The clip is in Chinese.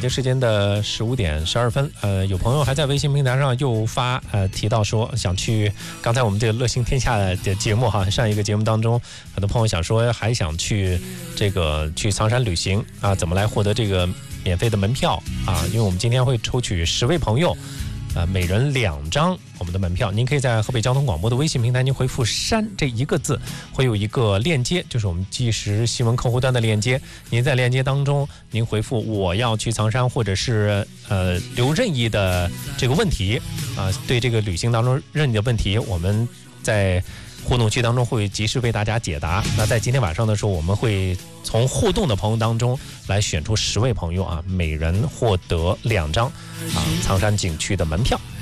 京时间的15点12分，有朋友还在微信平台上又发提到说想去，刚才我们这个乐行天下的节目哈，上一个节目当中，很多朋友想说还想去去苍山旅行啊，怎么来获得这个免费的门票啊？因为我们今天会抽取10位朋友。每人2张我们的门票，您可以在河北交通广播的微信平台，您回复"山"这1个字，会有一个链接，就是我们即时新闻客户端的链接。您在链接当中，您回复"我要去苍山"，或者是留任意的这个问题啊，对这个旅行当中任意的问题，我们在互动区当中会及时为大家解答。那在今天晚上的时候，我们会从互动的朋友当中来选出10位朋友啊，每人获得2张苍山景区的门票。